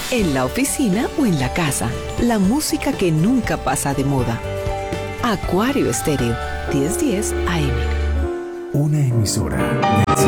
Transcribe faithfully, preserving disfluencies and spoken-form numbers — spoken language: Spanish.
en la oficina o en la casa. La música que nunca pasa de moda. Acuario Estéreo, diez diez A M. Una emisora.